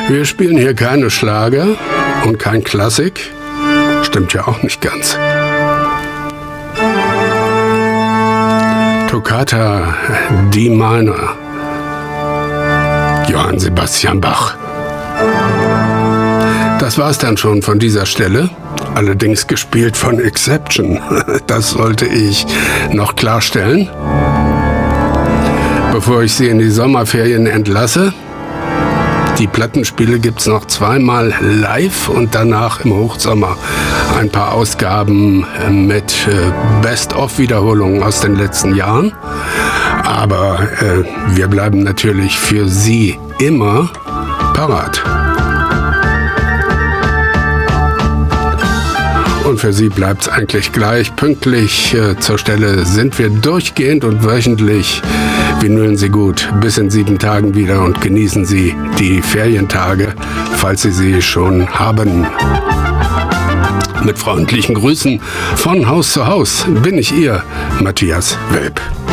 Wir spielen hier keine Schlager und kein Klassik. Stimmt ja auch nicht ganz. Toccata D Minor, Johann Sebastian Bach. Das war's dann schon von dieser Stelle. Allerdings gespielt von Exception. Das sollte ich noch klarstellen. Bevor ich Sie in die Sommerferien entlasse. Die Plattenspiele gibt's noch zweimal live und danach im Hochsommer ein paar Ausgaben mit Best-of-Wiederholungen aus den letzten Jahren. Aber wir bleiben natürlich für Sie immer parat. Und für Sie bleibt's eigentlich gleich. Pünktlich zur Stelle sind wir durchgehend und wöchentlich. Vinylen Sie gut bis in 7 Tagen wieder und genießen Sie die Ferientage, falls Sie sie schon haben. Mit freundlichen Grüßen von Haus zu Haus bin ich Ihr Matthias Welp.